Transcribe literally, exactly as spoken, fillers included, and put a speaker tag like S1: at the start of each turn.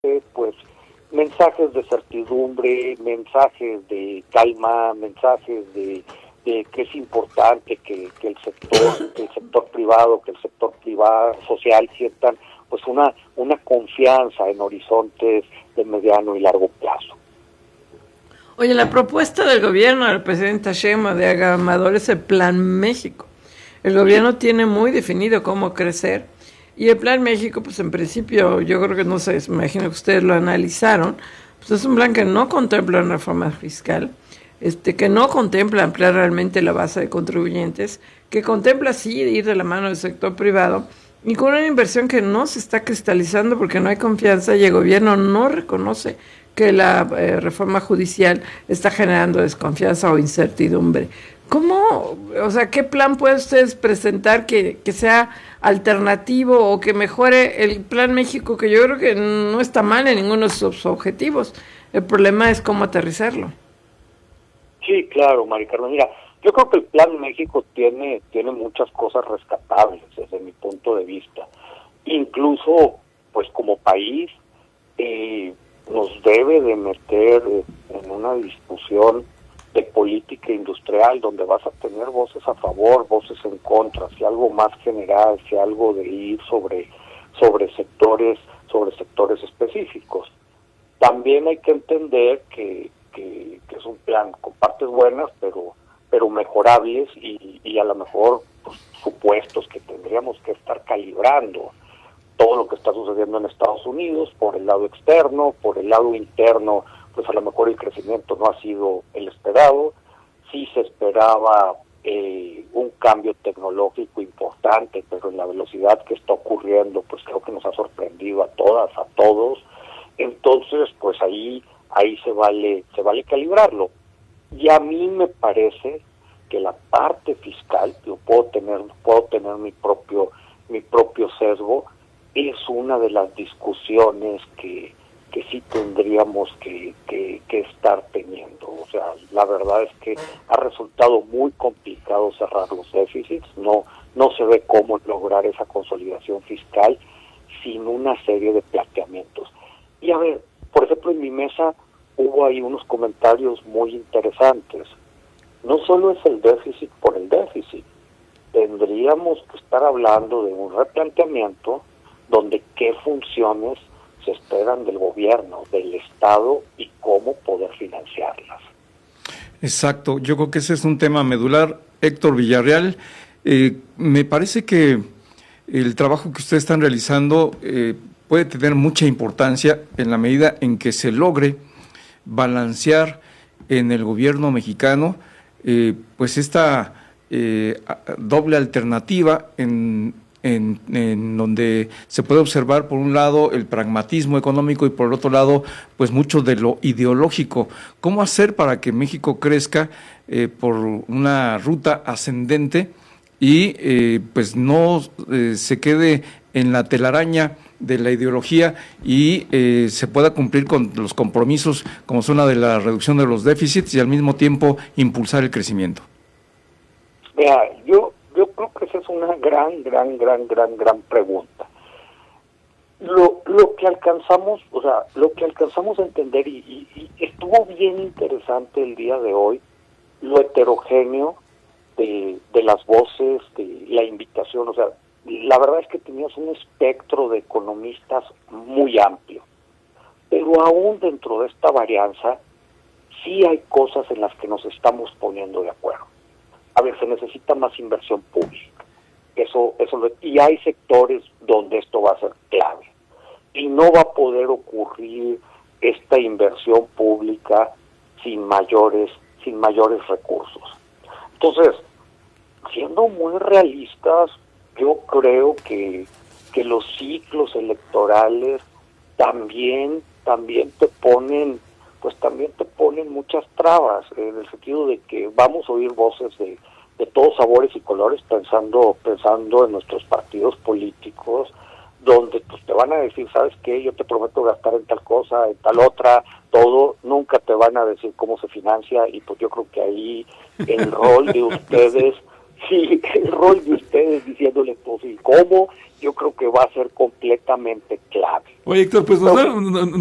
S1: eh, pues mensajes de certidumbre, mensajes de calma, mensajes de, de que es importante que, que el sector, que el sector privado, que el sector privado social sientan pues una una confianza en horizontes de mediano y largo plazo.
S2: Oye, la propuesta del gobierno del presidente Sheinbaum de Amador es el Plan México. El gobierno tiene muy definido cómo crecer y el Plan México, pues en principio, yo creo que no sé, me imagino que ustedes lo analizaron, pues es un plan que no contempla una reforma fiscal, este, que no contempla ampliar realmente la base de contribuyentes, que contempla sí ir de la mano del sector privado y con una inversión que no se está cristalizando porque no hay confianza y el gobierno no reconoce que la eh, reforma judicial está generando desconfianza o incertidumbre. ¿Cómo, o sea, qué plan pueden ustedes presentar que, que sea alternativo o que mejore el Plan México, que yo creo que no está mal en ninguno de sus objetivos? El problema es cómo aterrizarlo.
S1: Sí, claro, Mari Carmen. Mira, yo creo que el Plan México tiene tiene muchas cosas rescatables desde mi punto de vista. Incluso, pues como país, eh, nos debe de meter en una discusión de política industrial donde vas a tener voces a favor, voces en contra, si algo más general, si algo de ir sobre sobre sectores, sobre sectores específicos. También hay que entender que, que, que es un plan con partes buenas, pero pero mejorables y, y a lo mejor pues, supuestos que tendríamos que estar calibrando. Todo lo que está sucediendo en Estados Unidos, por el lado externo, por el lado interno, pues a lo mejor el crecimiento no ha sido el esperado. Sí se esperaba eh, un cambio tecnológico importante, pero en la velocidad que está ocurriendo, pues creo que nos ha sorprendido a todas, a todos. Entonces, pues ahí ahí se vale se vale calibrarlo. Y a mí me parece que la parte fiscal, yo puedo tener puedo tener mi propio mi propio sesgo, es una de las discusiones que, que sí tendríamos que, que, que estar teniendo. O sea, la verdad es que ha resultado muy complicado cerrar los déficits, no, no se ve cómo lograr esa consolidación fiscal sin una serie de planteamientos. Y a ver, por ejemplo, en mi mesa hubo ahí unos comentarios muy interesantes. No solo es el déficit por el déficit, tendríamos que estar hablando de un replanteamiento donde qué funciones se esperan del gobierno, del Estado y cómo poder financiarlas.
S3: Exacto, yo creo que ese es un tema medular. Héctor Villarreal, eh, me parece que el trabajo que ustedes están realizando eh, puede tener mucha importancia en la medida en que se logre balancear en el gobierno mexicano eh, pues esta eh, doble alternativa en En, en donde se puede observar por un lado el pragmatismo económico y por el otro lado pues mucho de lo ideológico. ¿Cómo hacer para que México crezca eh, por una ruta ascendente y eh, pues no eh, se quede en la telaraña de la ideología y eh, se pueda cumplir con los compromisos como son la de la reducción de los déficits y al mismo tiempo impulsar el crecimiento?
S1: Mira, yo Yo creo que esa es una gran, gran, gran, gran, gran pregunta. Lo, lo que alcanzamos, o sea, lo que alcanzamos a entender, y, y, y estuvo bien interesante el día de hoy, lo heterogéneo de, de las voces, de la invitación, o sea, la verdad es que tenías un espectro de economistas muy amplio, pero aún dentro de esta varianza, sí hay cosas en las que nos estamos poniendo de acuerdo. A ver, se necesita más inversión pública. Eso, eso lo, y hay sectores donde esto va a ser clave. Y no va a poder ocurrir esta inversión pública sin mayores, sin mayores recursos. Entonces, siendo muy realistas, yo creo que, que los ciclos electorales también, también te ponen pues también te ponen muchas trabas, en el sentido de que vamos a oír voces de, de todos sabores y colores pensando pensando en nuestros partidos políticos, donde pues te van a decir, ¿sabes qué? Yo te prometo gastar en tal cosa, en tal otra, todo, nunca te van a decir cómo se financia, y pues yo creo que ahí el rol de ustedes sí, el rol de ustedes diciéndoles pues y cómo, yo creo que va a ser completamente clave.
S4: Oye, Héctor, pues nos, da,